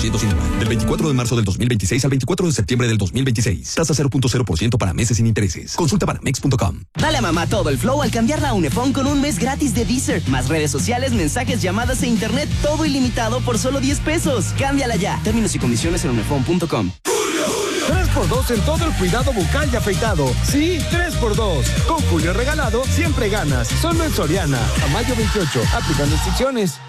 0% sin IVA. Del 24 de marzo del 2026 al 24 de septiembre del 2026. Tasa 0.0% para meses sin intereses. Consulta banamex.com. Dale a mamá todo el flow al cambiarla a Unifón con un mes gratis de Deezer. Más redes sociales, mensajes, llamadas e internet. Todo ilimitado por solo 10 pesos. Cámbiala ya. Términos y condiciones en unifón.com. 3x2 en todo el cuidado bucal y afeitado. Sí, 3x2. Con Julio regalado, siempre ganas. Solo en Soriana. A mayo 28. Aplicando restricciones.